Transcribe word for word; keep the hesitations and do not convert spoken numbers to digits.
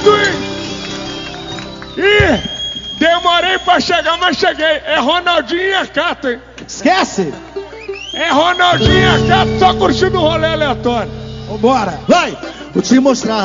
Obrigado, hein? Ih, demorei pra chegar, mas cheguei. É Ronaldinho e a Cato, hein? Esquece! É Ronaldinho e a Cato, só curtindo o rolê aleatório. Vambora! Vai! Vou te mostrar.